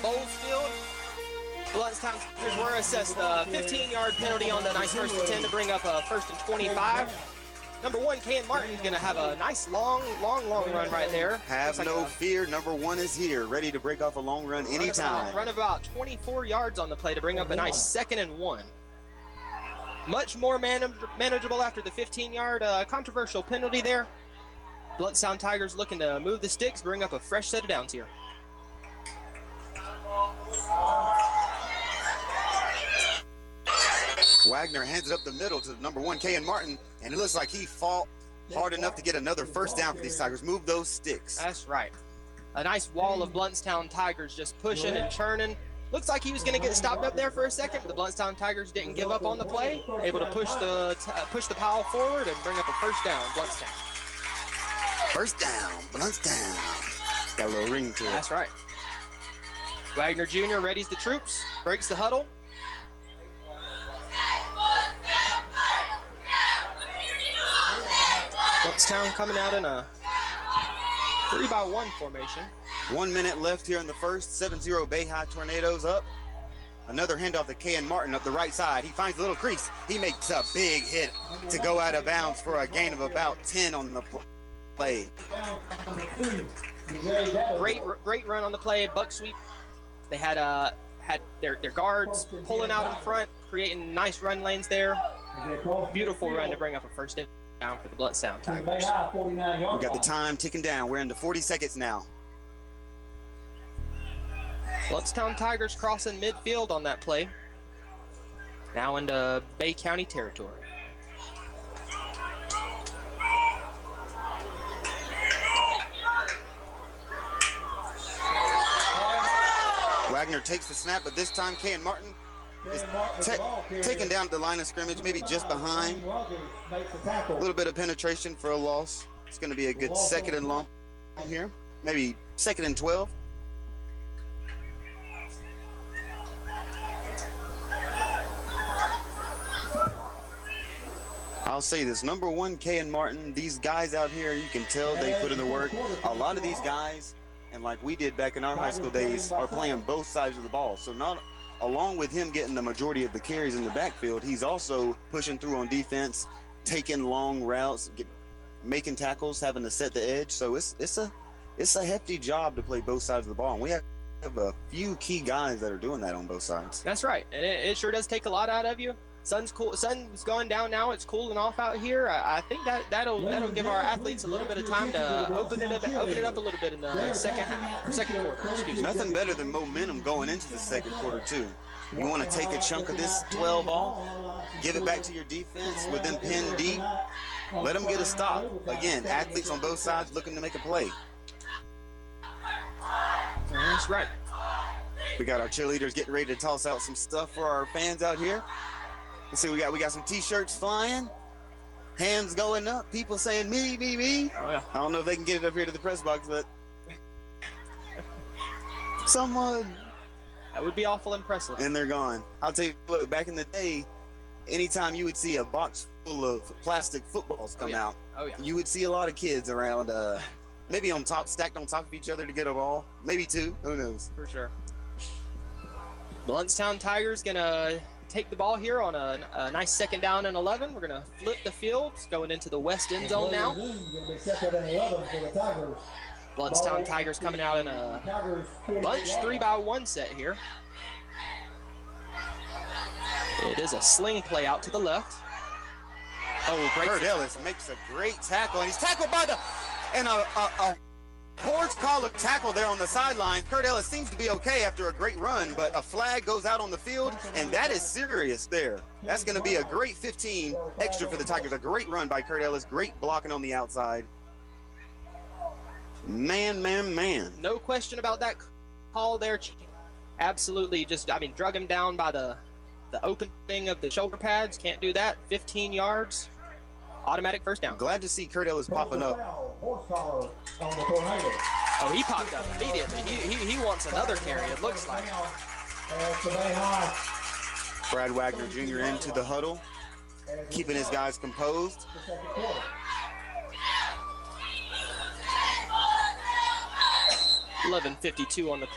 Bowles Field. Blountstown Tigers were assessed a 15-yard penalty on the nice first and 10 to bring up a first and 25. Number 1, Caden Martin's going to have a nice long run right there. Have no fear. Number 1 is here, ready to break off a long run anytime. Run about 24 yards on the play to bring up a nice 2nd and 1. Much more manageable after the 15-yard controversial penalty there. Blountstown Tigers looking to move the sticks, bring up a fresh set of downs here. Wagner hands it up the middle to number 1, Caden Martin, and it looks like he fought hard enough to get another first down for these Tigers. Move those sticks. That's right. A nice wall of Blountstown Tigers just pushing and churning. Looks like he was going to get stopped up there for a second. The Blountstown Tigers didn't give up on the play, able to push the pile forward and bring up a first down, Blountstown. First down, Blountstown. Got a little ring to it. That's right. Wagner Jr. readies the troops, breaks the huddle. Blountstown coming out in a 3-by-1 formation. 1 minute left here in the first. 7-0 Bay High Tornadoes up. Another handoff to Caden Martin up the right side. He finds a little crease. He makes a big hit to go out of bounds for a gain of about 10 on the play. Great run on the play. Buck sweep. They had their guards pulling out in front, creating nice run lanes there. Beautiful run to bring up a first down for the Blountstown Tigers. We got the time ticking down. We're into 40 seconds now. Blountstown Tigers crossing midfield on that play. Now into Bay County territory. Wagner takes the snap, but this time Caden Martin is taken down to the line of scrimmage, maybe just behind. A little bit of penetration for a loss. It's going to be a good 2nd and long here, maybe 2nd and 12. I'll say this, number 1, Caden Martin, these guys out here, you can tell they put in the work. A lot of these guys, and like we did back in our high school days, are playing both sides of the ball. So along with him getting the majority of the carries in the backfield, he's also pushing through on defense, taking long routes, making tackles, having to set the edge. So it's a hefty job to play both sides of the ball. And we have a few key guys that are doing that on both sides. That's right, and it sure does take a lot out of you. Sun's going down now. It's cooling off out here. I think that'll give our athletes a little bit of time to open it up a little bit in the second quarter. Excuse me. Nothing better than momentum going into the second quarter too. You want to take a chunk of this 12 off, give it back to your defense with them pinned deep, let them get a stop. Again, athletes on both sides looking to make a play. That's right. We got our cheerleaders getting ready to toss out some stuff for our fans out here. Let's see, we got some t-shirts flying, hands going up, people saying me. Oh, yeah. I don't know if they can get it up here to the press box, but someone. That would be awful impressive. And they're gone. I'll tell you, look, back in the day, anytime you would see a box full of plastic footballs come out, you would see a lot of kids around, maybe stacked on top of each other to get a ball, maybe 2, who knows. For sure. Blountstown Tigers gonna take the ball here on a nice 2nd down and 11. We're gonna flip the field, going into the west end zone now. Blountstown Tigers coming out in a bunch 3-by-1 set here. It is a sling play out to the left. Kurt Ellis makes a great tackle, and he's tackled by a Horse call a tackle there on the sideline. Kurt Ellis seems to be okay after a great run, but a flag goes out on the field, and that is serious there. That's going to be a great 15 extra for the Tigers. A great run by Kurt Ellis. Great blocking on the outside. Man. No question about that call there. Absolutely drug him down by the opening of the shoulder pads. Can't do that. 15 yards. Automatic first down. Glad to see Kurt Ellis popping up. Oh, he popped up immediately. He wants another carry, it looks like. Brad Wagner Jr. into the huddle, keeping his guys composed. 11:52 on the clock.